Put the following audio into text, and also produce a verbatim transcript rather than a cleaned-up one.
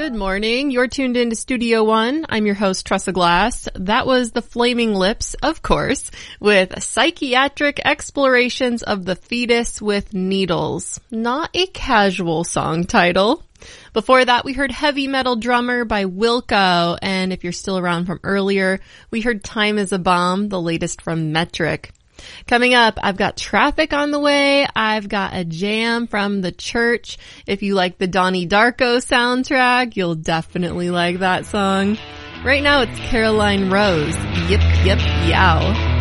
Good morning. You're tuned into Studio One. I'm your host, Tressa Glass. That was the Flaming Lips, of course, with Psychiatric Explorations of the Fetus with Needles. Not a casual song title. Before that, we heard Heavy Metal Drummer by Wilco, and if you're still around from earlier, we heard Time is a Bomb, the latest from Metric. Coming up, I've got Traffic on the way. I've got a jam from The Church. If you like the Donnie Darko soundtrack, you'll definitely like that song. Right now, it's Caroline Rose. Yip, yip, yow.